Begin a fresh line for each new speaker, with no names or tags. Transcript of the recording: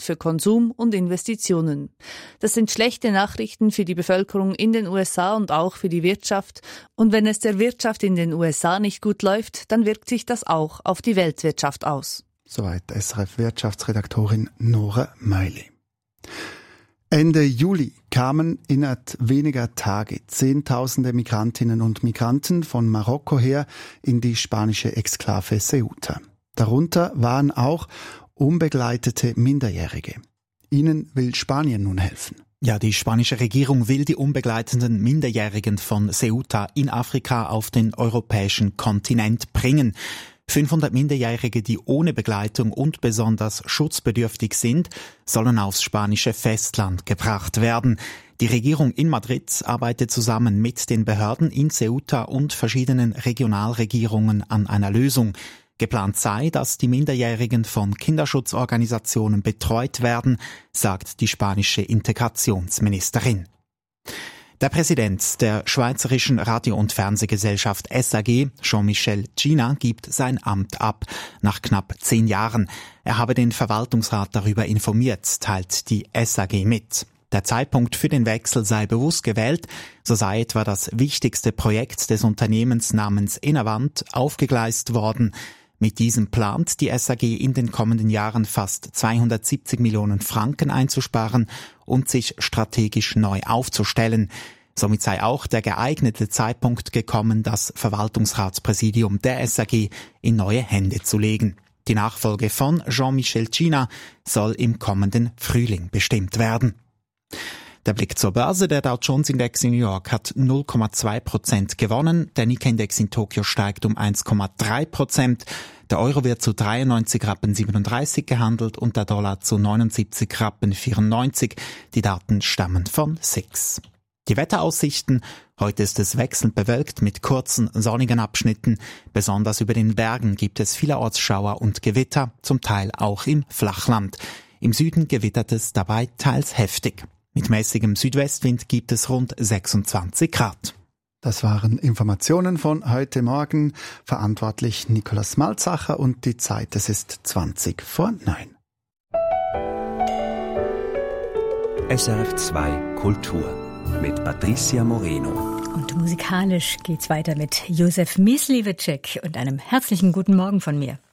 Geld für Konsum und Investitionen. Das sind schlechte Nachrichten für die Bevölkerung in den USA und auch für die Wirtschaft. Und wenn es der Wirtschaft in den USA nicht gut läuft, dann wirkt sich das auch auf die Weltwirtschaft aus.
Soweit SRF-Wirtschaftsredaktorin Nora Meili. Ende Juli kamen innerhalb weniger Tage Zehntausende Migrantinnen und Migranten von Marokko her in die spanische Exklave Ceuta. Darunter waren auch unbegleitete Minderjährige. Ihnen will Spanien nun helfen.
Ja, die spanische Regierung will die unbegleiteten Minderjährigen von Ceuta in Afrika auf den europäischen Kontinent bringen. 500 Minderjährige, die ohne Begleitung und besonders schutzbedürftig sind, sollen aufs spanische Festland gebracht werden. Die Regierung in Madrid arbeitet zusammen mit den Behörden in Ceuta und verschiedenen Regionalregierungen an einer Lösung. Geplant sei, dass die Minderjährigen von Kinderschutzorganisationen betreut werden, sagt die spanische Integrationsministerin. Der Präsident der Schweizerischen Radio- und Fernsehgesellschaft SAG, Jean-Michel Gina, gibt sein Amt ab, nach knapp 10 Jahren. Er habe den Verwaltungsrat darüber informiert, teilt die SAG mit. Der Zeitpunkt für den Wechsel sei bewusst gewählt, so sei etwa das wichtigste Projekt des Unternehmens namens Innovant aufgegleist worden. Mit diesem plant die SAG in den kommenden Jahren fast 270 Millionen Franken einzusparen und sich strategisch neu aufzustellen. Somit sei auch der geeignete Zeitpunkt gekommen, das Verwaltungsratspräsidium der SAG in neue Hände zu legen. Die Nachfolge von Jean-Michel Gina soll im kommenden Frühling bestimmt werden. Der Blick zur Börse. Der Dow Jones Index in New York hat 0,2% gewonnen. Der Nikkei-Index in Tokio steigt um 1,3%. Der Euro wird zu 93,37 Rappen gehandelt und der Dollar zu 79,94 Rappen. Die Daten stammen von SIX. Die Wetteraussichten. Heute ist es wechselnd bewölkt mit kurzen, sonnigen Abschnitten. Besonders über den Bergen gibt es vielerorts Schauer und Gewitter, zum Teil auch im Flachland. Im Süden gewittert es dabei teils heftig. Mit mäßigem Südwestwind gibt es rund 26 Grad.
Das waren Informationen von heute Morgen. Verantwortlich Nikolaus Malzacher und die Zeit, es ist 20 vor 9.
SRF 2 Kultur mit Patricia Moreno.
Und musikalisch geht's weiter mit Josef Myslivecek und einem herzlichen guten Morgen von mir.